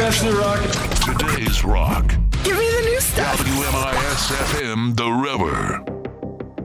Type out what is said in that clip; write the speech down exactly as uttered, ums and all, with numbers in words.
Pass the rock. Today's rock. Give me the new stuff. W M I S F M, The River.